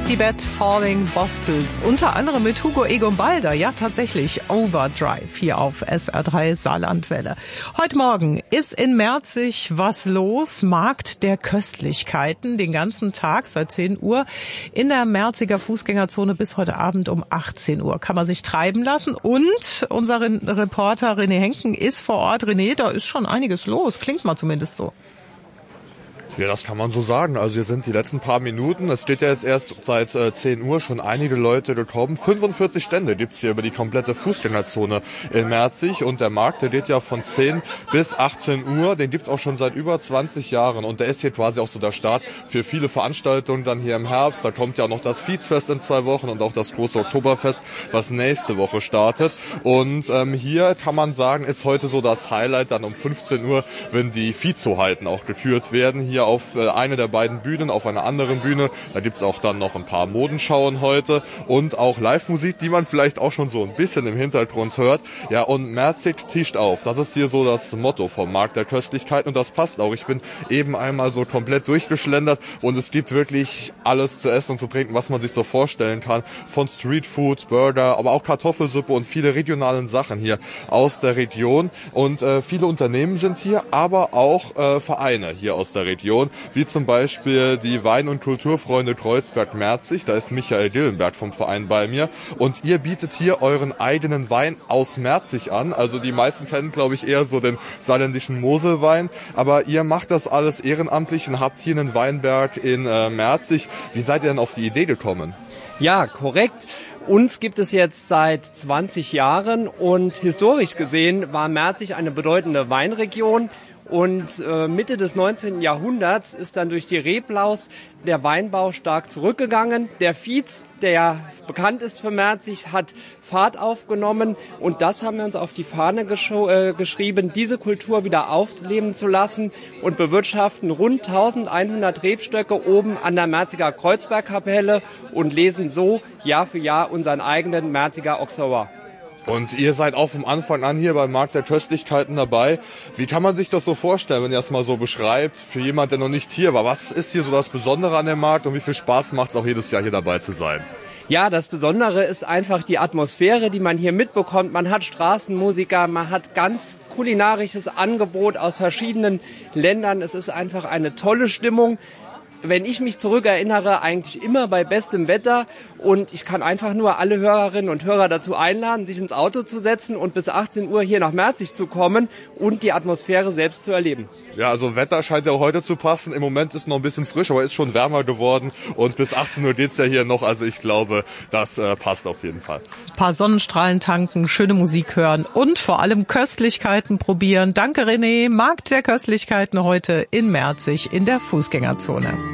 Tibet Falling Bostels, unter anderem mit Hugo Egon Balder, ja tatsächlich Overdrive hier auf SR3 Saarlandwelle. Heute Morgen ist in Merzig was los, Markt der Köstlichkeiten, den ganzen Tag seit 10 Uhr in der Merziger Fußgängerzone bis heute Abend um 18 Uhr. Kann man sich treiben lassen und unser Reporter René Henken ist vor Ort. René, da ist schon einiges los, klingt mal zumindest so. Ja, das kann man so sagen. Also hier sind die letzten paar Minuten, es steht ja jetzt erst seit 10 Uhr schon einige Leute gekommen. 45 Stände gibt's hier über die komplette Fußgängerzone in Merzig und der Markt, der geht ja von 10 bis 18 Uhr. Den gibt's auch schon seit über 20 Jahren und der ist hier quasi auch so der Start für viele Veranstaltungen dann hier im Herbst. Da kommt ja auch noch das Viehzfest in 2 Wochen und auch das große Oktoberfest, was nächste Woche startet. Und hier kann man sagen, ist heute so das Highlight dann um 15 Uhr, wenn die Viehzuchten auch gekürt werden. Hier auf eine der beiden Bühnen, auf einer anderen Bühne. Da gibt's auch dann noch ein paar Modenschauen heute und auch Live-Musik, die man vielleicht auch schon so ein bisschen im Hintergrund hört. Ja, und Merzig tischt auf. Das ist hier so das Motto vom Markt der Köstlichkeiten und das passt auch. Ich bin eben einmal so komplett durchgeschlendert und es gibt wirklich alles zu essen und zu trinken, was man sich so vorstellen kann. Von Streetfood, Burger, aber auch Kartoffelsuppe und viele regionalen Sachen hier aus der Region. Und viele Unternehmen sind hier, aber auch Vereine hier aus der Region. Wie zum Beispiel die Wein- und Kulturfreunde Kreuzberg-Merzig. Da ist Michael Dillenberg vom Verein bei mir. Und ihr bietet hier euren eigenen Wein aus Merzig an. Also die meisten kennen, glaube ich, eher so den saarländischen Moselwein. Aber ihr macht das alles ehrenamtlich und habt hier einen Weinberg in Merzig. Wie seid ihr denn auf die Idee gekommen? Ja, korrekt. Uns gibt es jetzt seit 20 Jahren und historisch gesehen war Merzig eine bedeutende Weinregion. Und Mitte des 19. Jahrhunderts ist dann durch die Reblaus der Weinbau stark zurückgegangen. Der Viez, der bekannt ist für Merzig, hat Fahrt aufgenommen und das haben wir uns auf die Fahne geschrieben, diese Kultur wieder aufleben zu lassen und bewirtschaften rund 1100 Rebstöcke oben an der Merziger Kreuzbergkapelle und lesen so Jahr für Jahr unseren eigenen Merziger Auxerrois. Und ihr seid auch vom Anfang an hier beim Markt der Köstlichkeiten dabei. Wie kann man sich das so vorstellen, wenn ihr das mal so beschreibt, für jemand, der noch nicht hier war? Was ist hier so das Besondere an dem Markt und wie viel Spaß macht es auch jedes Jahr hier dabei zu sein? Ja, das Besondere ist einfach die Atmosphäre, die man hier mitbekommt. Man hat Straßenmusiker, man hat ganz kulinarisches Angebot aus verschiedenen Ländern. Es ist einfach eine tolle Stimmung. Wenn ich mich zurückerinnere, eigentlich immer bei bestem Wetter und ich kann einfach nur alle Hörerinnen und Hörer dazu einladen, sich ins Auto zu setzen und bis 18 Uhr hier nach Merzig zu kommen und die Atmosphäre selbst zu erleben. Ja, also Wetter scheint ja auch heute zu passen. Im Moment ist noch ein bisschen frisch, aber ist schon wärmer geworden und bis 18 Uhr geht's ja hier noch. Also ich glaube, das passt auf jeden Fall. Ein paar Sonnenstrahlen tanken, schöne Musik hören und vor allem Köstlichkeiten probieren. Danke René, Markt der Köstlichkeiten heute in Merzig in der Fußgängerzone.